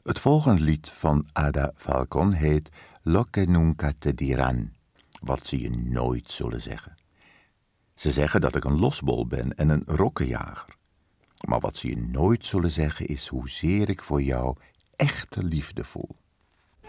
Het volgende lied van Ada Falcon heet Lo que nunca te dirán, wat ze je nooit zullen zeggen. Ze zeggen dat ik een losbol ben en een rokkenjager. Maar wat ze je nooit zullen zeggen is hoezeer ik voor jou echte liefde voel.